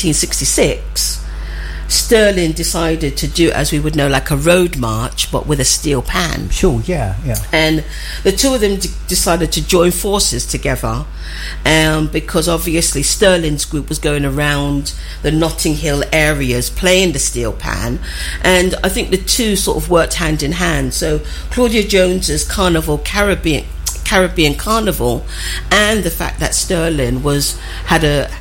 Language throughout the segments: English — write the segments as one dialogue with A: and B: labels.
A: 1966, Sterling decided to do, as we would know, like a road march, but with a steel pan.
B: Sure, yeah.
A: And the two of them decided to join forces together, because obviously Sterling's group was going around the Notting Hill areas playing the steel pan, and I think the two sort of worked hand in hand. So Claudia Jones's Caribbean Carnival, and the fact that Sterling had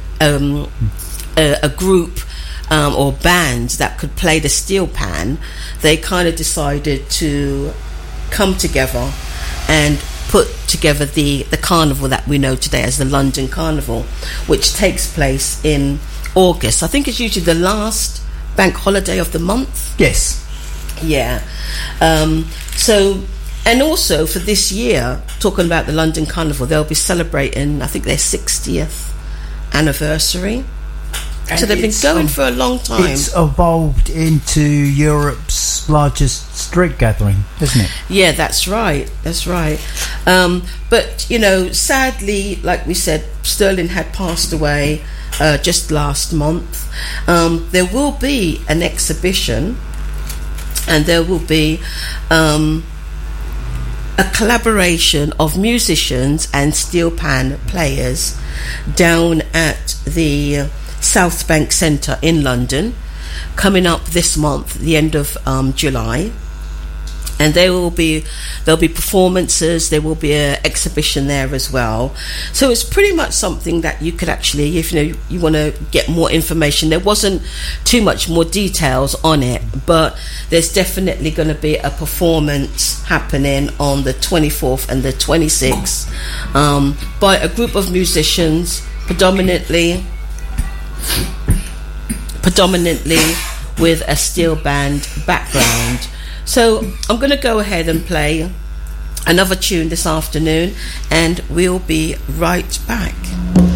A: a group or band that could play the steel pan, they kind of decided to come together and put together the carnival that we know today as the London Carnival, which takes place in August. I think it's usually the last bank holiday of the month.
B: Yes.
A: Yeah. So, and also for this year, talking about the London Carnival, they'll be celebrating, I think, their 60th anniversary. And so they've been going for a long time.
B: It's evolved into Europe's largest street gathering, isn't it?
A: Yeah, that's right. But, sadly, like we said, Sterling had passed away just last month. There will be an exhibition, and there will be a collaboration of musicians and steel pan players down at the South Bank Centre in London, coming up this month, the end of July, and there'll be performances. There will be an exhibition there as well. So it's pretty much something that you could actually, if you want to get more information. There wasn't too much more details on it, but there's definitely going to be a performance happening on the 24th and the 26th by a group of musicians, predominantly with a steel band background. So I'm going to go ahead and play another tune this afternoon, and we'll be right back.